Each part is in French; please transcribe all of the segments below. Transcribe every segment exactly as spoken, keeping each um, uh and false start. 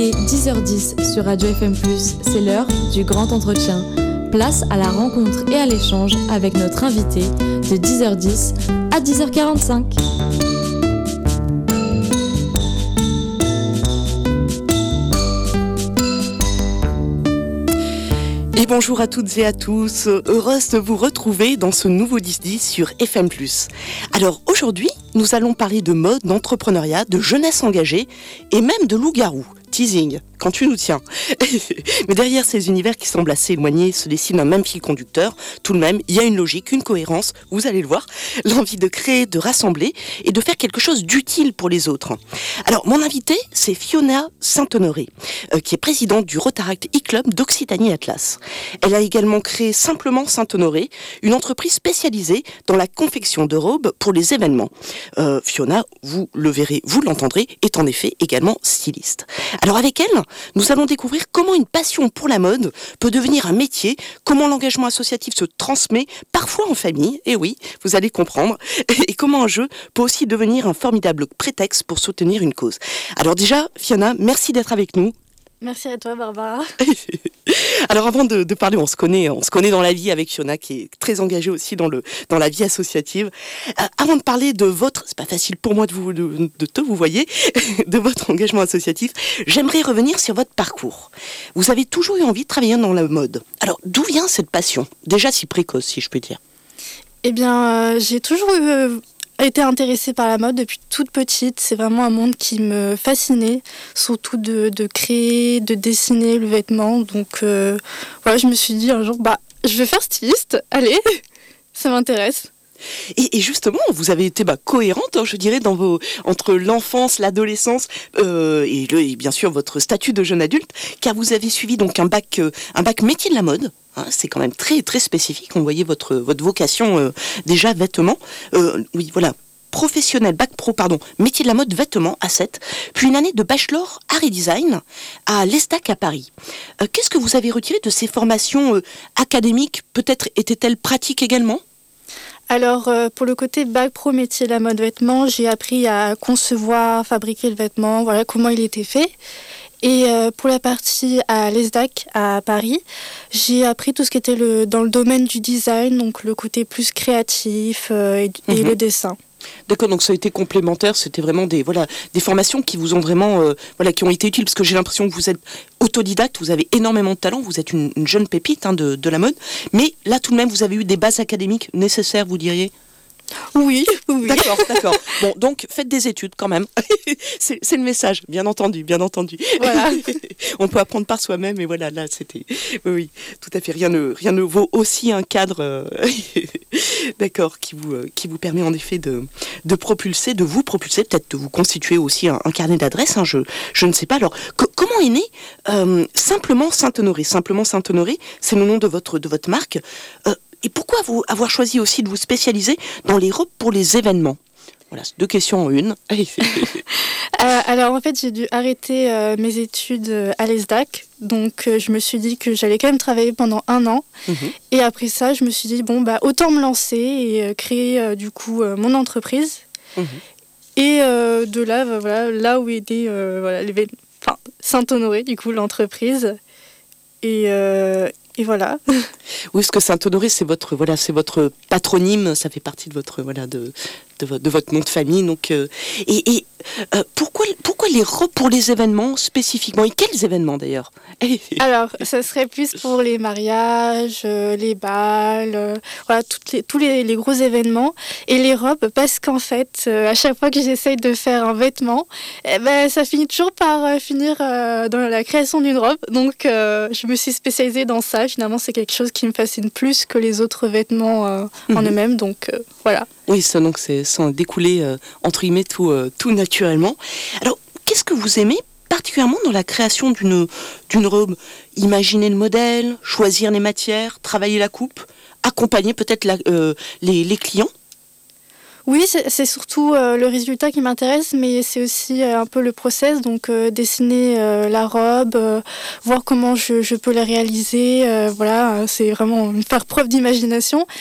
est dix heures dix sur Radio F M plus, c'est l'heure du grand entretien. Place à la rencontre et à l'échange avec notre invité de dix heures dix à dix heures quarante-cinq. Et bonjour à toutes et à tous, heureuse de vous retrouver dans ce nouveau dix dix sur F M plus. Alors aujourd'hui, nous allons parler de mode, d'entrepreneuriat, de jeunesse engagée et même de loup-garou. Teasing, quand tu nous tiens. Mais derrière ces univers qui semblent assez éloignés se dessine un même fil conducteur. Tout de même, il y a une logique, une cohérence, vous allez le voir, l'envie de créer, de rassembler et de faire quelque chose d'utile pour les autres. Alors, mon invitée, c'est Fiona Saint-Honoré, euh, qui est présidente du Rotaract e-Club d'Occitanie Atlas. Elle a également créé Simplement Saint-Honoré, une entreprise spécialisée dans la confection de robes pour les événements. Euh, Fiona, vous le verrez, vous l'entendrez, est en effet également styliste. Alors avec elle, nous allons découvrir comment une passion pour la mode peut devenir un métier, comment l'engagement associatif se transmet, parfois en famille, et oui, vous allez comprendre, et comment un jeu peut aussi devenir un formidable prétexte pour soutenir une cause. Alors déjà, Fiona, merci d'être avec nous. Merci à toi, Barbara. Alors avant de, de parler, on se connaît, on se connaît dans la vie avec Fiona, qui est très engagée aussi dans le dans la vie associative. Euh, avant de parler de votre, c'est pas facile pour moi de vous de, de te vous voyez, de votre engagement associatif, j'aimerais revenir sur votre parcours. Vous avez toujours eu envie de travailler dans la mode. Alors d'où vient cette passion, déjà si précoce, si je peux dire? Eh bien, euh, j'ai toujours eu euh... été intéressée par la mode depuis toute petite. C'est vraiment un monde qui me fascinait, surtout de, de créer, de dessiner le vêtement. Donc euh, voilà, je me suis dit un jour, bah, je vais faire styliste, allez, ça m'intéresse. Et, et justement, vous avez été bah, cohérente, hein, je dirais, dans vos, entre l'enfance, l'adolescence euh, et, le, et bien sûr votre statut de jeune adulte, car vous avez suivi donc un bac, euh, un bac métier de la mode. Hein, c'est quand même très très spécifique. On voyait votre votre vocation euh, déjà vêtements. Euh, oui, voilà. Professionnel, bac pro, pardon, métier de la mode, vêtements, A sept, puis une année de bachelor art et design à l'ESTAC à Paris. Euh, qu'est-ce que vous avez retiré de ces formations euh, académiques? Peut-être étaient-elles pratiques également? Alors, euh, pour le côté bac pro métier de la mode vêtements, j'ai appris à concevoir, fabriquer le vêtement, voilà comment il était fait. Et euh, pour la partie à l'ESDAC à Paris, j'ai appris tout ce qui était le, dans le domaine du design, donc le côté plus créatif euh, et, et mmh. le dessin. D'accord, donc ça a été complémentaire, c'était vraiment des voilà des formations qui vous ont vraiment euh, voilà qui ont été utiles, parce que j'ai l'impression que vous êtes autodidacte, vous avez énormément de talent, vous êtes une, une jeune pépite hein, de, de la mode, mais là tout de même vous avez eu des bases académiques nécessaires, vous diriez? Oui, oui. D'accord, d'accord. Bon, donc faites des études quand même. c'est, c'est le message, bien entendu, bien entendu. Voilà. On peut apprendre par soi-même, et voilà, là, c'était... Oui, oui, tout à fait. Rien ne, rien ne vaut aussi un cadre, euh... d'accord, qui vous, euh, qui vous permet en effet de, de propulser, de vous propulser, peut-être de vous constituer aussi un, un carnet d'adresses. Hein, je, je ne sais pas. Alors, co- comment est né euh, Simplement Saint-Honoré? Simplement Saint-Honoré, c'est le nom de votre, de votre marque. Euh, Et pourquoi vous avoir choisi aussi de vous spécialiser dans les robes pour les événements? Voilà, deux questions en une. euh, alors en fait, j'ai dû arrêter euh, mes études à l'ESDAC. Donc euh, je me suis dit que j'allais quand même travailler pendant un an. Mmh. Et après ça, je me suis dit, bon, bah, autant me lancer et euh, créer euh, du coup euh, mon entreprise. Mmh. Et euh, de là, bah, voilà, là où était euh, voilà, enfin, Saint-Honoré, du coup, l'entreprise. Et... Euh, Et voilà. Oui, parce que Saint-Honoré, c'est votre voilà, c'est votre patronyme, ça fait partie de votre voilà de de, votre, de votre nom de famille. Donc euh, et, et euh, pourquoi pourquoi les robes pour les événements spécifiquement, et quels événements d'ailleurs? Alors, ça serait plus pour les mariages, euh, les balles, euh, voilà, toutes les, tous les, les gros événements. Et les robes, parce qu'en fait, euh, à chaque fois que j'essaye de faire un vêtement, eh ben, ça finit toujours par euh, finir euh, dans la création d'une robe. Donc, euh, je me suis spécialisée dans ça. Finalement, c'est quelque chose qui me fascine plus que les autres vêtements euh, mmh. en eux-mêmes. Donc, euh, voilà. Oui, ça, donc, c'est sans découler, euh, entre guillemets, tout, euh, tout naturellement. Alors, qu'est-ce que vous aimez particulièrement dans la création d'une, d'une robe? Imaginer le modèle, choisir les matières, travailler la coupe, accompagner peut-être la, euh, les, les clients? Oui, c'est, c'est surtout euh, le résultat qui m'intéresse, mais c'est aussi euh, un peu le process, donc euh, dessiner euh, la robe, euh, voir comment je, je peux la réaliser, euh, voilà, c'est vraiment faire preuve d'imagination.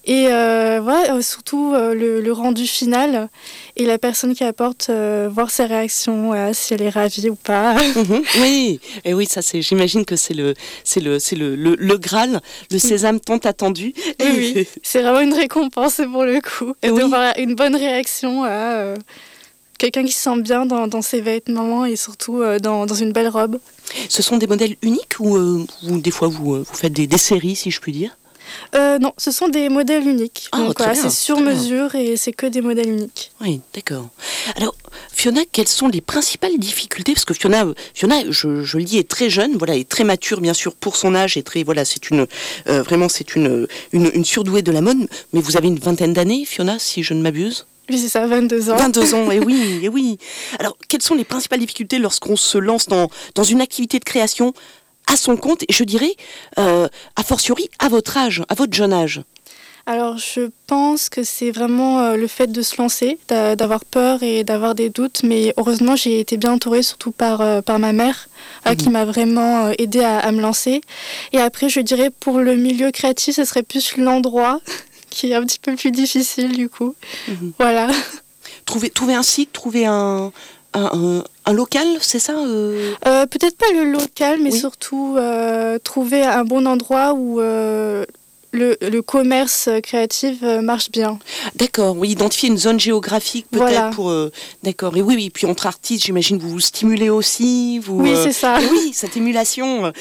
Et euh, voilà, surtout euh, le, le rendu final et la personne qui apporte, euh, voir ses réactions, euh, si elle est ravie ou pas. Mmh, oui, et oui, ça c'est. J'imagine que c'est le, c'est le, c'est le, le, le Graal, le sésame tant attendu. Oui, oui. C'est vraiment une récompense pour le coup, et de oui. voir une bonne réaction à euh, quelqu'un qui se sent bien dans, dans ses vêtements et surtout euh, dans, dans une belle robe. Ce sont des modèles uniques ou, euh, ou des fois vous, vous faites des, des séries, si je puis dire? Euh, non, ce sont des modèles uniques. Ah, Donc voilà, bien, c'est sur mesure et c'est que des modèles uniques. Oui, d'accord. Alors, Fiona, quelles sont les principales difficultés? Parce que Fiona, Fiona, je, je le dis, est très jeune, voilà, est très mature, bien sûr, pour son âge, et très, voilà, c'est une, euh, vraiment, c'est une, une, une surdouée de la mode. Mais vous avez une vingtaine d'années, Fiona, si je ne m'abuse? Oui, c'est ça, vingt-deux ans. vingt-deux ans, et oui, et oui. Alors, quelles sont les principales difficultés lorsqu'on se lance dans, dans une activité de création à son compte, et je dirais, euh, a fortiori, à votre âge, à votre jeune âge? Alors, je pense que c'est vraiment euh, le fait de se lancer, d'a- d'avoir peur et d'avoir des doutes. Mais heureusement, j'ai été bien entourée, surtout par, euh, par ma mère, euh, mmh. qui m'a vraiment euh, aidée à, à me lancer. Et après, je dirais, pour le milieu créatif, ce serait plus l'endroit qui est un petit peu plus difficile, du coup. Mmh. Voilà. Trouver, trouver un site, trouver un... Un, un, un local, c'est ça euh... Euh, Peut-être pas le local, mais oui. surtout euh, trouver un bon endroit où euh, le, le commerce créatif marche bien. D'accord, oui, identifier une zone géographique peut-être voilà. pour... Euh, d'accord, et oui, oui, puis entre artistes, j'imagine vous vous stimulez aussi. Vous, oui, euh, c'est ça. Oui, cette émulation.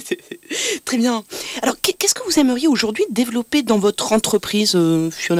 Très bien. Alors, qu'est-ce que vous aimeriez aujourd'hui développer dans votre entreprise, euh, Fiona ?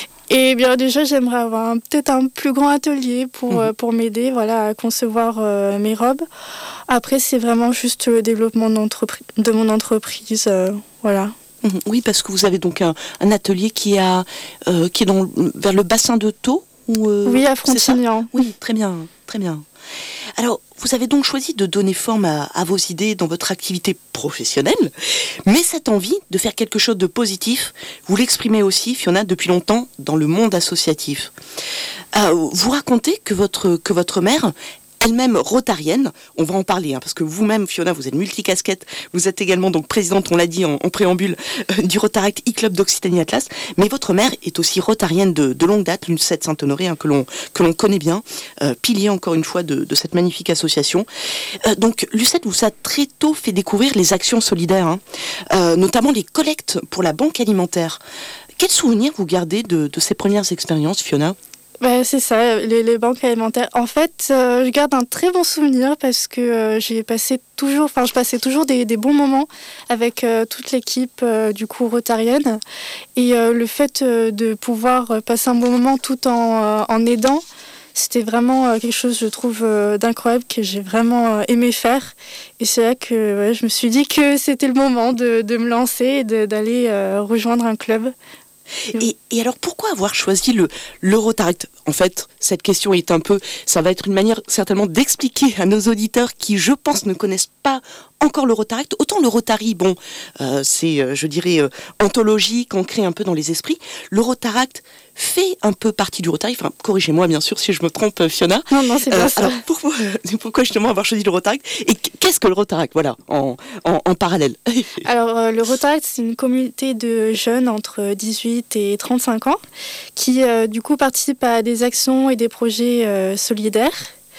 Et bien déjà, j'aimerais avoir un, peut-être un plus grand atelier pour, mmh. euh, pour m'aider voilà, à concevoir euh, mes robes. Après, c'est vraiment juste le développement de mon entreprise. Euh, voilà. Mmh. Oui, parce que vous avez donc un, un atelier qui, a, euh, qui est dans, vers le bassin de Thau ou, euh, oui, à Frontignan. Oui, très bien, très bien. Alors, vous avez donc choisi de donner forme à, à vos idées dans votre activité professionnelle, mais cette envie de faire quelque chose de positif, vous l'exprimez aussi, Fiona, depuis longtemps dans le monde associatif. Euh, vous racontez que votre, que votre mère, elle-même rotarienne, on va en parler, hein, parce que vous-même, Fiona, vous êtes multicasquette, vous êtes également donc présidente, on l'a dit en, en préambule, euh, du Rotaract e-Club d'Occitanie Atlas, mais votre mère est aussi rotarienne de, de longue date, Lucette Saint-Honoré, hein, que l'on que l'on connaît bien, euh, pilier encore une fois de, de cette magnifique association. Euh, donc Lucette vous a très tôt fait découvrir les actions solidaires, hein, euh, notamment les collectes pour la banque alimentaire. Quels souvenirs vous gardez de, de ces premières expériences, Fiona ? Bah, c'est ça, les, les banques alimentaires. En fait, euh, je garde un très bon souvenir parce que euh, j'ai passé toujours, enfin, je passais toujours des, des bons moments avec euh, toute l'équipe euh, du coup rotarienne. Et euh, le fait euh, de pouvoir passer un bon moment tout en, euh, en aidant, c'était vraiment euh, quelque chose, je trouve, euh, d'incroyable que j'ai vraiment euh, aimé faire. Et c'est là que ouais, je me suis dit que c'était le moment de, de me lancer et de, d'aller euh, rejoindre un club. Et, et alors, pourquoi avoir choisi le, le Rotaract ? En fait, cette question est un peu... Ça va être une manière certainement d'expliquer à nos auditeurs qui, je pense, ne connaissent pas encore le Rotaract. Autant le Rotary, bon, euh, c'est, euh, je dirais, euh, anthologique, ancré un peu dans les esprits. Le Rotaract fait un peu partie du Rotary. Enfin, corrigez-moi, bien sûr, si je me trompe, Fiona. Non, non, c'est pas euh, ça. Alors, pourquoi, pourquoi justement avoir choisi le Rotaract ? Et qu'est-ce que le Rotaract ? Voilà, en, en, en parallèle. Alors, euh, le Rotaract, c'est une communauté de jeunes entre dix-huit et trente-cinq ans qui, euh, du coup, participent à des actions et des projets euh, solidaires.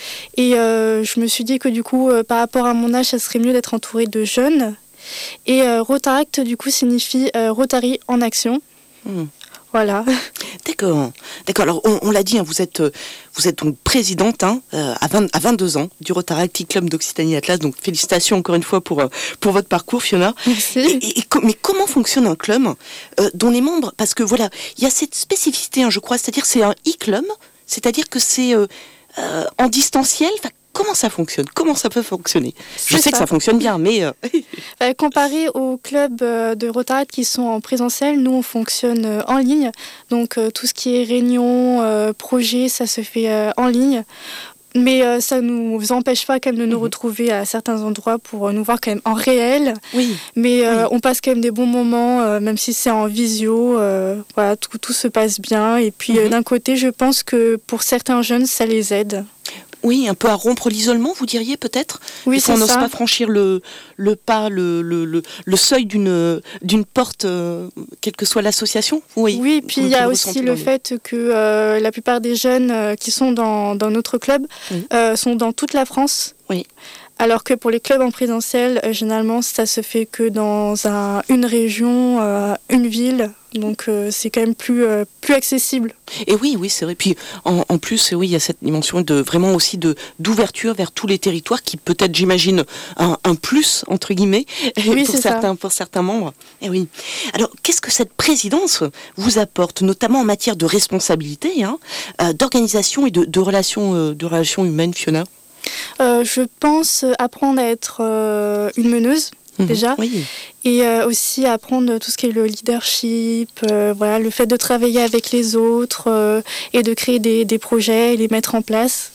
Et euh, je me suis dit que, du coup, euh, par rapport à mon âge, ça serait mieux d'être entourée de jeunes. Et euh, Rotaract, du coup, signifie euh, Rotary en action. Mmh. Voilà. D'accord. D'accord. Alors, on, on l'a dit, hein, vous êtes, vous êtes donc présidente hein, à, vingt, à vingt-deux ans du Rotaract e-Club d'Occitanie Atlas. Donc, félicitations encore une fois pour, pour votre parcours, Fiona. Merci. Et, et, et, mais comment fonctionne un club euh, dont les membres... Parce que voilà, il y a cette spécificité, hein, je crois, c'est-à-dire c'est un e-club, c'est-à-dire que c'est euh, euh, en distanciel. Comment ça fonctionne ? Comment ça peut fonctionner ? Je sais ça. que ça fonctionne bien, mais... Euh... euh, comparé aux clubs de Rotaract qui sont en présentiel, nous, on fonctionne euh, en ligne. Donc, euh, tout ce qui est réunion, euh, projet, ça se fait euh, en ligne. Mais euh, ça ne nous empêche pas quand même de nous mmh. retrouver à certains endroits pour euh, nous voir quand même en réel. Oui. Mais euh, oui. on passe quand même des bons moments, euh, même si c'est en visio. Euh, voilà, tout, tout se passe bien. Et puis, mmh. euh, d'un côté, je pense que pour certains jeunes, ça les aide. Oui, un peu à rompre l'isolement, vous diriez peut-être. Oui, c'est ça. On n'ose pas franchir le, le pas, le, le, le, le seuil d'une, d'une porte, euh, quelle que soit l'association. Oui, oui, puis il y a aussi le fait que euh, la plupart des jeunes euh, qui sont dans, dans notre club oui. euh, sont dans toute la France. Oui. Alors que pour les clubs en présentiel, euh, généralement, ça se fait que dans un, une région, euh, une ville. Donc euh, c'est quand même plus, euh, plus accessible. Et oui, oui, c'est vrai. Puis en, en plus, oui, il y a cette dimension de vraiment aussi de d'ouverture vers tous les territoires qui peut-être, j'imagine, un, un plus entre guillemets oui, pour certains ça. pour certains membres. Et oui. Alors, qu'est-ce que cette présidence vous apporte, notamment en matière de responsabilité, hein, euh, d'organisation et de, de relations euh, de relations humaines, Fiona? Euh, je pense apprendre à être euh, une meneuse, mmh, déjà, oui. et euh, aussi apprendre tout ce qui est le leadership, euh, voilà, le fait de travailler avec les autres euh, et de créer des, des projets et les mettre en place.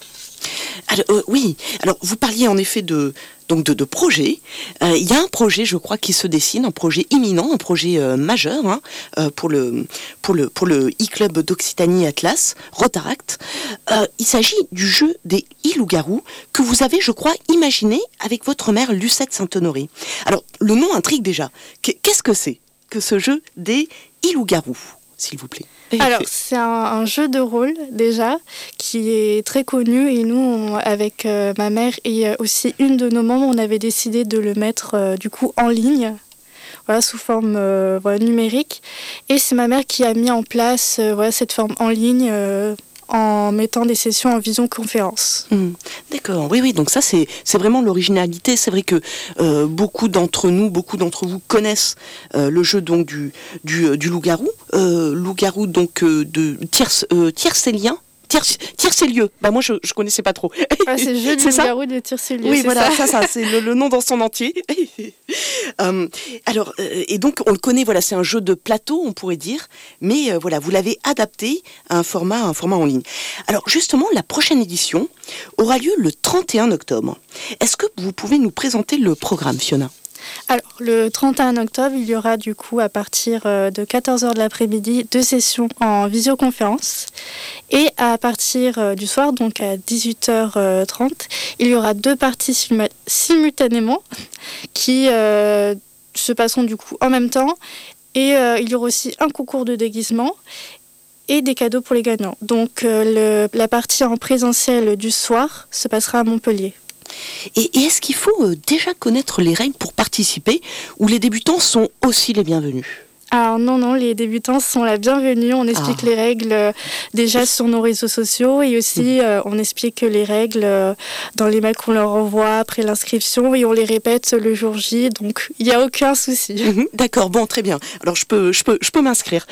Alors, euh, oui, alors vous parliez en effet de, donc de, de projets. Il euh, y a un projet, je crois, qui se dessine, un projet imminent, un projet euh, majeur hein, euh, pour le pour le pour le e-club d'Occitanie Atlas, Rotaract. Euh, il s'agit du jeu des e-loups-garous que vous avez, je crois, imaginé avec votre mère Lucette Saint-Honoré. Alors, le nom intrigue déjà. Qu'est-ce que c'est que ce jeu des e-loups-garous, s'il vous plaît? Alors, c'est un, un jeu de rôle, déjà, qui est très connu. Et nous, on, avec euh, ma mère et euh, aussi une de nos membres, on avait décidé de le mettre, euh, du coup, en ligne, voilà, sous forme euh, voilà, numérique. Et c'est ma mère qui a mis en place euh, voilà, cette forme en ligne, euh, en mettant des sessions en visioconférence. Mmh, d'accord, oui, oui, donc ça, c'est, c'est vraiment l'originalité. C'est vrai que euh, beaucoup d'entre nous, beaucoup d'entre vous connaissent euh, le jeu donc, du, du, du loup-garou. Euh, loup-garou donc euh, de tierce, euh, tiercélien. Tiercélieu, bah moi je je connaissais pas trop. Ah, c'est le jeu du loup-garou de Tiercélieu. Oui, c'est voilà, ça, ça, ça c'est le, le nom dans son entier. euh, alors, euh, et donc on le connaît, voilà, c'est un jeu de plateau, on pourrait dire, mais euh, voilà, vous l'avez adapté à un format, un format en ligne. Alors justement, la prochaine édition aura lieu le trente et un octobre. Est-ce que vous pouvez nous présenter le programme, Fiona ? Alors, le trente et un octobre, il y aura du coup à partir de quatorze heures de l'après-midi deux sessions en visioconférence. Et à partir du soir, donc à dix-huit heures trente, il y aura deux parties sim- simultanément qui euh, se passeront du coup en même temps. Et euh, il y aura aussi un concours de déguisement et des cadeaux pour les gagnants. Donc euh, le, la partie en présentiel du soir se passera à Montpellier. Et, et est-ce qu'il faut euh, déjà connaître les règles pour participer ou les débutants sont aussi les bienvenus ? Alors non, non, les débutants sont la bienvenue. On explique ah. les règles euh, déjà sur nos réseaux sociaux et aussi euh, on explique les règles euh, dans les mails qu'on leur envoie après l'inscription et on les répète le jour J, donc il n'y a aucun souci. Mmh, d'accord, bon, très bien. Alors je peux, je peux, je peux m'inscrire.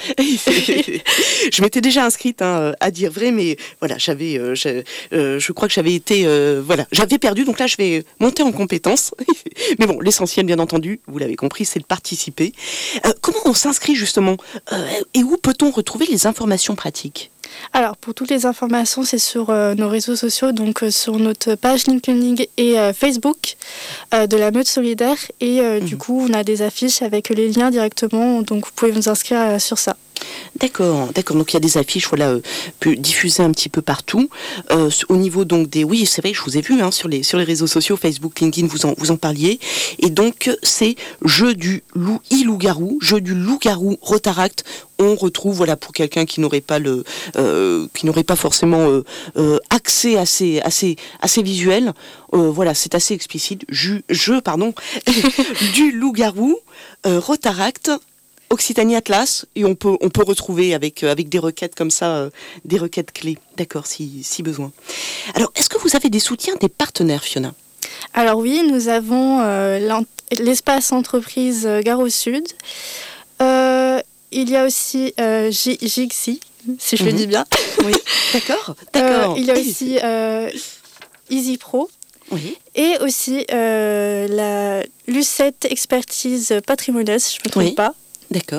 Je m'étais déjà inscrite, hein, à dire vrai, mais voilà, j'avais, euh, je, euh, je crois que j'avais été, euh, voilà, j'avais perdu, donc là je vais monter en compétence. Mais bon, l'essentiel, bien entendu, vous l'avez compris, c'est de participer. Euh, comment on s'inscrit justement euh, et où peut-on retrouver les informations pratiques ? Alors, pour toutes les informations, c'est sur euh, nos réseaux sociaux, donc euh, sur notre page LinkedIn et euh, Facebook euh, de la Meute Solidaire. Et euh, mmh. du coup, on a des affiches avec les liens directement, donc vous pouvez vous inscrire euh, sur ça. D'accord, d'accord. Donc il y a des affiches, voilà, euh, diffusées un petit peu partout. Euh, au niveau donc des, oui, c'est vrai, je vous ai vu hein, sur les sur les réseaux sociaux, Facebook, LinkedIn, vous en vous en parliez. Et donc c'est jeu du loup, e-loup-garou, jeu du loup-garou Rotaract. On retrouve, voilà, pour quelqu'un qui n'aurait pas le, euh, qui n'aurait pas forcément euh, euh, accès à ces à ces à ces visuels. Euh, voilà, c'est assez explicite. Jeu, jeu pardon, du loup-garou euh, Rotaract. Occitanie Atlas, et on peut, on peut retrouver avec, avec des requêtes comme ça, euh, des requêtes clés, d'accord, si, si besoin. Alors, est-ce que vous avez des soutiens des partenaires, Fiona ? Alors oui, nous avons euh, l'espace entreprise Gare au Sud. Euh, il y a aussi euh, G- Gixi, si je mmh. le dis bien. Oui, d'accord, d'accord. Euh, il y a aussi euh, Easy Pro. Oui. Et aussi euh, la Lucette Expertise Patrimoniale, si je ne me trompe oui. pas. D'accord.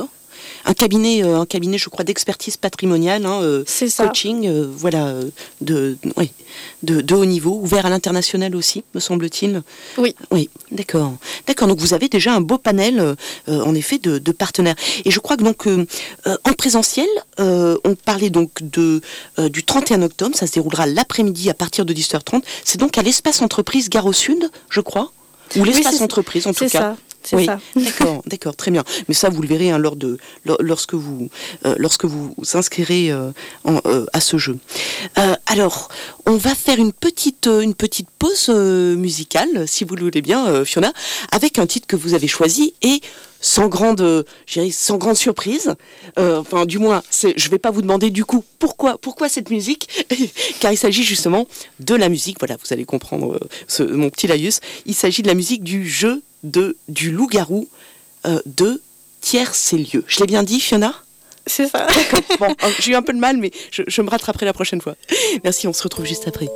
un cabinet, euh, un cabinet, je crois, d'expertise patrimoniale, hein, euh, C'est ça. coaching, euh, voilà, euh, de, oui, de, de haut niveau, ouvert à l'international aussi, me semble-t-il. Oui. Oui, d'accord. D'accord, donc vous avez déjà un beau panel, euh, en effet, de, de partenaires. Et je crois que donc, euh, euh, en présentiel, euh, on parlait donc de, euh, du trente et un octobre, ça se déroulera l'après-midi à partir de dix heures trente. C'est donc à l'espace entreprise Gare au Sud, je crois, ou l'espace oui, entreprise en tout c'est cas. Ça. C'est oui, ça. d'accord, d'accord, très bien. Mais ça, vous le verrez hein, lors de, lors, lorsque vous, euh, lorsque vous vous inscrirez euh, en, euh, à ce jeu. Euh, alors, on va faire une petite, euh, une petite pause euh, musicale, si vous le voulez bien, euh, Fiona, avec un titre que vous avez choisi et sans grande, euh, je dirais, sans grande surprise. Euh, enfin, du moins, c'est, je ne vais pas vous demander du coup pourquoi, pourquoi cette musique, car il s'agit justement de la musique. Voilà, vous allez comprendre euh, ce, mon petit laïus. Il s'agit de la musique du jeu de du loup-garou euh, de Tiers-c'est-lieu. Je l'ai bien dit, Fiona ? C'est ça. Bon, j'ai eu un peu de mal, mais je, je me rattraperai la prochaine fois. Merci, on se retrouve juste après.